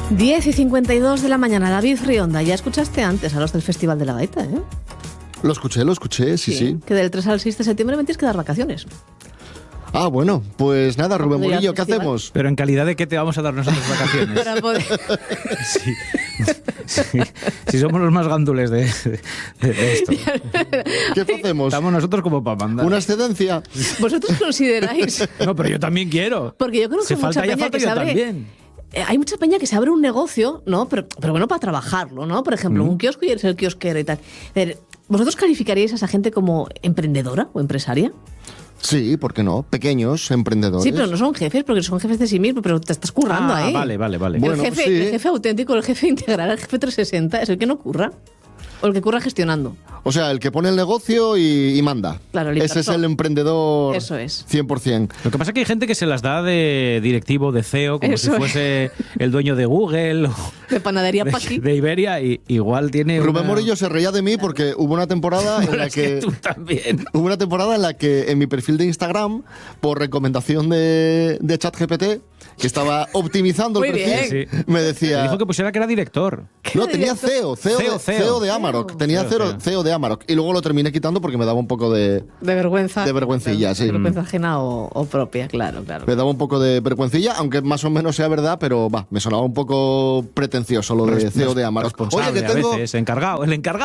10:52 de la mañana, David Rionda. Ya escuchaste antes a los del Festival de la Gaita, ¿eh? Lo escuché, sí. Que del 3 al 6 de septiembre me tienes que dar vacaciones. Ah, bueno, pues nada, Rubén Morillo, ¿qué hacemos? Pero en calidad de qué te vamos a dar nosotros vacaciones. Para poder... Si somos los más gándules de esto. ¿Qué hacemos? Estamos nosotros como para mandar. ¿Una excedencia? ¿Vosotros consideráis? No, pero yo también quiero. Porque yo creo que mucha peña que se abre... también. Hay mucha peña que se abre un negocio, ¿no? Pero bueno, para trabajarlo, ¿no? Por ejemplo, un kiosco y eres el kiosquero y tal. ¿Vosotros calificaríais a esa gente como emprendedora o empresaria? Sí, ¿por qué no? Pequeños emprendedores. Sí, pero no son jefes, porque son jefes de sí mismos, pero te estás currando ahí. Vale. Bueno, El jefe auténtico, el jefe integral, el jefe 360, es el que no curra. O el que curra gestionando. O sea, el que pone el negocio y manda. Claro, el ese es el emprendedor. Eso es. 100%. Lo que pasa es que hay gente que se las da de directivo, de CEO, como Eso si fuese el dueño de Google o de panadería Paqui. de Iberia, y igual tiene Rubén Morillo se reía de mí porque hubo una temporada en la que... tú también. Hubo una temporada en la que en mi perfil de Instagram, por recomendación de ChatGPT, que estaba optimizando el perfil, me decía... Me dijo que pusiera que era director. No, tenía CEO de Amarok. Tenía CEO de Amarok. Y luego lo terminé quitando porque me daba un poco de vergüenza. De vergüencilla, sí. De vergüenza ajena o propia, claro. Me daba un poco de vergüencilla, aunque más o menos sea verdad, pero me sonaba un poco pretencioso lo de CEO de Amarok. Oye, que tengo... El encargado.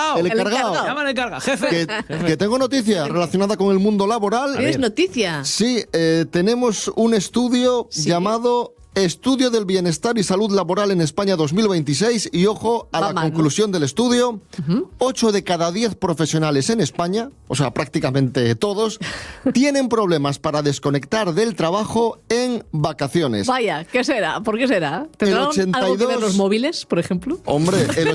Llama al encargado, jefe. Que tengo noticia relacionada con el mundo laboral. ¿Tienes noticia? Sí, tenemos un estudio llamado... Estudio del Bienestar y Salud Laboral en España 2026 y ojo a la conclusión del estudio, 8 de cada 10 profesionales en España, o sea, prácticamente todos, tienen problemas para desconectar del trabajo en vacaciones. Vaya, ¿qué será? ¿Por qué será? ¿Tendrán algo que ver los móviles, por ejemplo? Hombre, el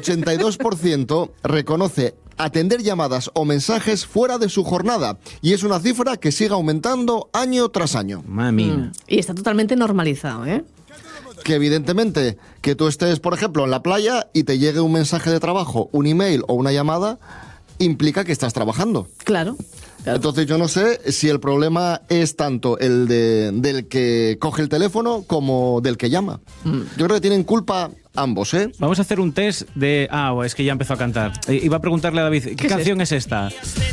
82% reconoce atender llamadas o mensajes fuera de su jornada. Y es una cifra que sigue aumentando año tras año. Mamina. Y está totalmente normalizado, ¿eh? Que evidentemente que tú estés, por ejemplo, en la playa y te llegue un mensaje de trabajo, un email o una llamada, implica que estás trabajando. Claro. Entonces yo no sé si el problema es tanto el del que coge el teléfono como del que llama. Yo creo que tienen culpa ambos, ¿eh? Vamos a hacer un test de... es que ya empezó a cantar. Iba a preguntarle a David, ¿qué canción es esta?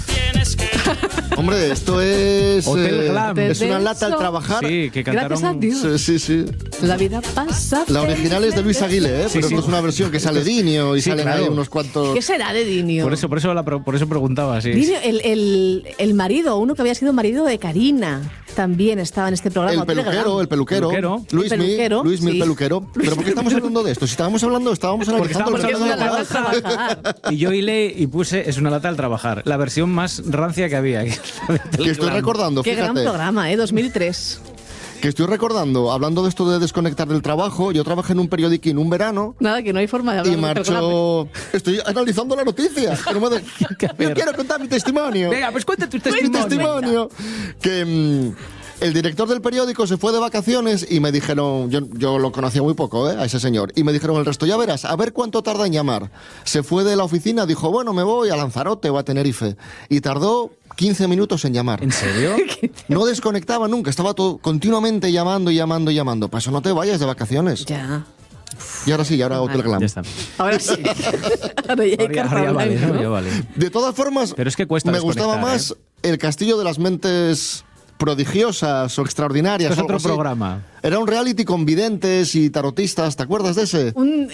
Hombre, esto es... Hotel Glam. Es una lata al trabajar. Sí, que cantaron... Gracias a Dios. Sí. La vida pasa... La original es de Luis Aguilé, ¿eh? Pero esto es una versión que sale Dinio y salen ahí unos cuantos... ¿Qué será de Dinio? Por eso preguntaba, sí. Dinio, el marido, uno que había sido marido de Karina, también estaba en este programa. El peluquero. Luis Mil Peluquero. ¿Pero por qué estamos hablando de esto? Si estábamos analizando... Porque es una lata al trabajar. Y yo hilé y puse, es una lata al trabajar. La versión más rancia que había. Que estoy recordando, Qué fíjate. gran programa, 2003. Que estoy recordando, hablando de esto de desconectar del trabajo, yo trabajé en un periodiquín un verano. Nada, que no hay forma de hablar. Y marchó... Estoy analizando la noticia. Yo quiero contar mi testimonio. Venga, pues cuenta tu Mi testimonio. Que... el director del periódico se fue de vacaciones y me dijeron, yo lo conocía muy poco, a ese señor, y me dijeron el resto, ya verás, a ver cuánto tarda en llamar. Se fue de la oficina, dijo, bueno, me voy a Lanzarote o a Tenerife. Y tardó 15 minutos en llamar. ¿En serio? No desconectaba nunca, estaba todo continuamente llamando. Para eso no te vayas de vacaciones. Ya. Y ahora sí, ahora Hotel Glam. Ya está. Ahora sí. Ahora ya hay carta vale, blanca, ¿no? ¿no? Ya vale. De todas formas, pero es que cuesta me gustaba más el Castillo de las Mentes prodigiosas o extraordinarias. Es otro programa. Era un reality con videntes y tarotistas, ¿te acuerdas de ese?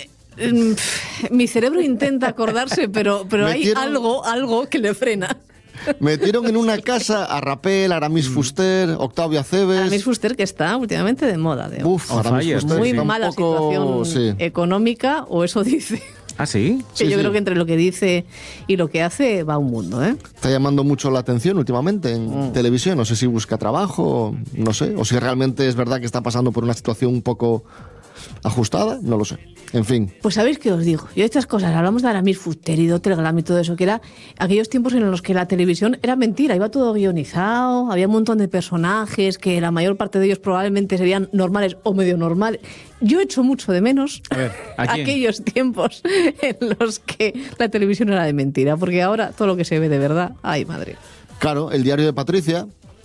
Mi cerebro intenta acordarse, pero hay algo que le frena. Metieron en una casa a Rapel, Aramis Fuster, Octavio Aceves. Aramis Fuster, que está últimamente de moda. Aramis Fuster muy está mala situación económica, o eso dice. ¿Ah, sí? Que yo creo que entre lo que dice y lo que hace va un mundo, ¿eh? Está llamando mucho la atención últimamente en televisión. No sé si busca trabajo, no sé. O si realmente es verdad que está pasando por una situación un poco ajustada, no lo sé. En fin. Pues ¿sabéis qué os digo? Yo estas cosas, hablamos de Aramis Fuster y de Hotel Glam y todo eso, que era aquellos tiempos en los que la televisión era mentira, iba todo guionizado, había un montón de personajes que la mayor parte de ellos probablemente serían normales o medio normales. Yo echo mucho de menos aquellos tiempos en los que la televisión era de mentira, porque ahora todo lo que se ve de verdad, ¡ay, madre! Claro, el diario de Patricia,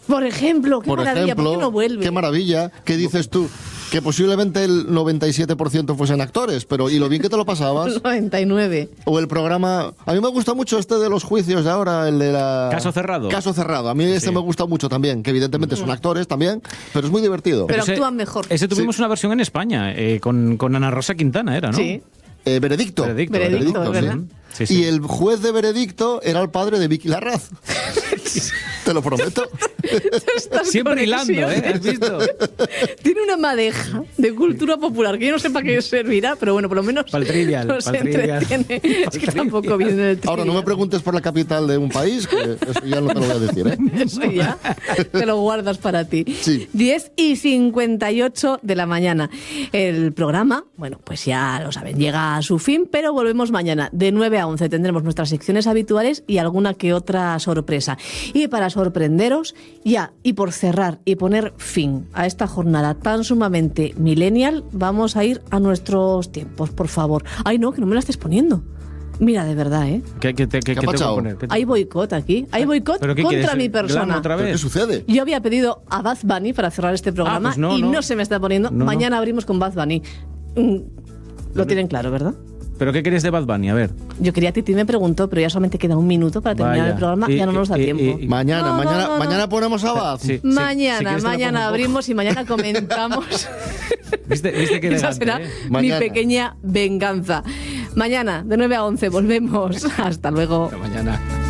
Por ejemplo, qué maravilla, ¿por qué no vuelve? Qué maravilla, ¿qué dices tú? Que posiblemente el 97% fuesen actores, pero ¿y lo bien que te lo pasabas? 99. O el programa... A mí me gusta mucho este de los juicios de ahora, el de la... Caso cerrado. Caso cerrado. A mí este me gusta mucho también, que evidentemente son actores también, pero es muy divertido. Pero actúan mejor. Ese tuvimos una versión en España, con Ana Rosa Quintana, ¿era, no? Sí. Veredicto. Veredicto, ¿verdad? Sí, sí. Y el juez de Veredicto era el padre de Vicky Larraz. Te lo prometo. Siempre hilando, ¿eh? ¿Has visto? Tiene una madeja de cultura popular que yo no sé para qué servirá, pero bueno, por lo menos Pa'l trivial, nos pa'l trivial. entretiene. Es que tampoco viene el trivial. Ahora, no me preguntes por la capital de un país, que eso ya no te lo voy a decir, ¿eh? Eso ya te lo guardas para ti. Sí. 10:58 de la mañana. El programa, bueno, pues ya lo saben, llega a su fin, pero volvemos mañana. De 9 a 11 tendremos nuestras secciones habituales y alguna que otra sorpresa. Y para sorprenderos, ya, y por cerrar y poner fin a esta jornada tan sumamente millennial, vamos a ir a nuestros tiempos, por favor. Ay, no, que no me la estés poniendo. Mira, de verdad, ¿eh? ¿Qué te voy a poner? Hay boicot aquí. Hay boicot contra mi persona. ¿Otra vez? ¿Qué sucede? Yo había pedido a Bad Bunny para cerrar este programa pues no, y no se me está poniendo. No, Mañana abrimos con Bad Bunny. Lo tienen claro, ¿verdad? ¿Pero qué queréis de Bad Bunny? A ver. Yo quería Titi me preguntó, pero ya solamente queda un minuto para terminar Vaya. el programa, ya no nos da tiempo. Mañana, No, mañana, no, no. mañana ponemos a Baz. Sí. Mañana, si quieres te lo mañana pongo un abrimos y mañana comentamos. ¿Viste qué Esa elegante, será mi Mañana. pequeña venganza. Mañana, de 9 a 11, volvemos. Hasta luego. Hasta mañana.